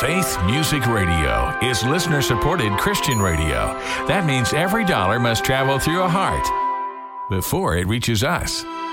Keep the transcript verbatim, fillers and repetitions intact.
Faith Music Radio is listener-supported Christian radio. That means every dollar must travel through a heart before it reaches us.